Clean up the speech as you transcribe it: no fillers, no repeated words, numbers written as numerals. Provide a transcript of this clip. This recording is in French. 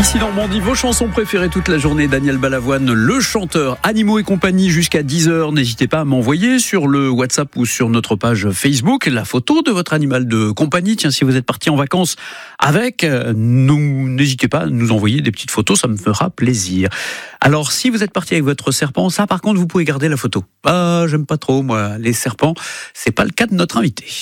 Ici Normandie, vos chansons préférées toute la journée. Daniel Balavoine, le chanteur. Animaux et compagnie jusqu'à 10h. N'hésitez pas à m'envoyer sur le WhatsApp ou sur notre page Facebook la photo de votre animal de compagnie. Tiens, si vous êtes parti en vacances avec, n'hésitez pas à nous envoyer des petites photos, ça me fera plaisir. Alors, si vous êtes parti avec votre serpent, ça par contre, vous pouvez garder la photo. J'aime pas trop, moi, les serpents. C'est pas le cas de notre invité.